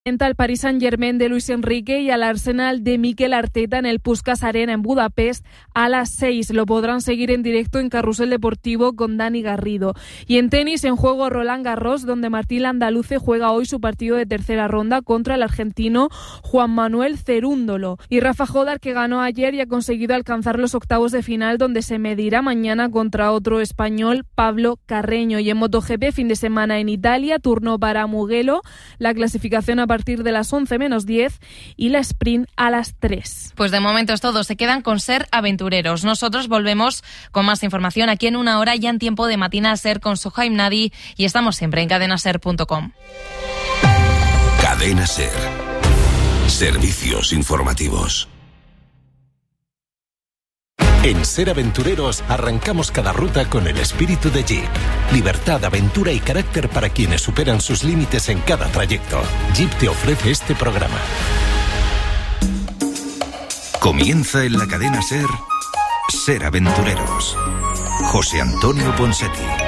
Al Paris Saint-Germain de Luis Enrique y al Arsenal de Mikel Arteta en el Puskás Arena en Budapest a las 6. Lo podrán seguir en directo en Carrusel Deportivo con Dani Garrido. Y en tenis, en juego Roland Garros, donde Martín Landaluce juega hoy su partido de tercera ronda contra el argentino Juan Manuel Cerúndolo. Y Rafa Jodar, que ganó ayer y ha conseguido alcanzar los octavos de final, donde se medirá mañana contra otro español, Pablo Carreño. Y en MotoGP, fin de semana en Italia, turno para Mugello, la clasificación a partir de las 11 menos 10 y la sprint a las 3. Pues de momento es todo, se quedan con Ser Aventureros. Nosotros volvemos con más información aquí en una hora, ya en tiempo de Matina Ser con Sohaim Nadi, y estamos siempre en cadenaser.com. Cadena Ser. Servicios informativos. En Ser Aventureros arrancamos cada ruta con el espíritu de Jeep. Libertad, aventura y carácter para quienes superan sus límites en cada trayecto. Jeep te ofrece este programa. Comienza en la cadena Ser, Ser Aventureros. José Antonio Ponseti.